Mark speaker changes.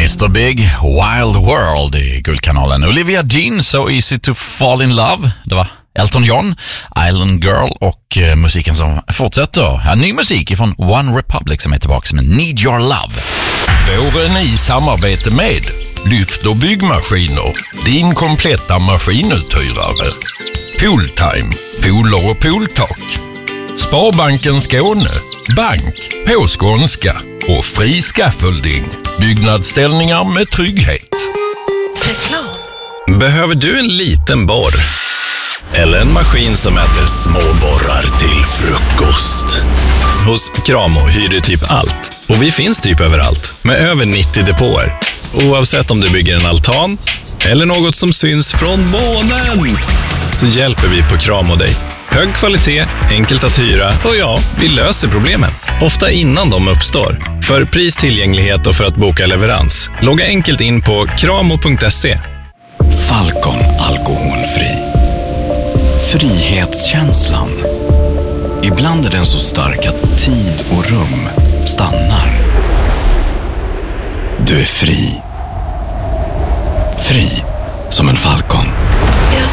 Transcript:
Speaker 1: Mr. Big, Wild World i Guldkanalen. Olivia Dean, So Easy to Fall in Love. Det var Elton John, Island Girl och musiken som fortsätter. Ny musik från One Republic som är tillbaka med Need Your Love.
Speaker 2: Våren i samarbete med Lyft och byggmaskiner, din kompletta maskinuthyrare. Pooltime, pooler och pooltak. Sparbanken Skåne, bank på skånska och fri scaffolding, byggnadsställningar med trygghet.
Speaker 3: Reklam. Behöver du en liten borr? Eller en maskin som äter små borrar till frukost? Hos Kramo hyr du typ allt. Och vi finns typ överallt, med över 90 depåer. Oavsett om du bygger en altan eller något som syns från månen, så hjälper vi på Kramo dig. Hög kvalitet, enkelt att hyra och ja, vi löser problemen. Ofta innan de uppstår. För pris, tillgänglighet och för att boka leverans, logga enkelt in på kramo.se.
Speaker 4: Falcon alkoholfri. Frihetskänslan. Ibland är den så stark att tid och rum stannar. Du är fri. Fri som en falcon.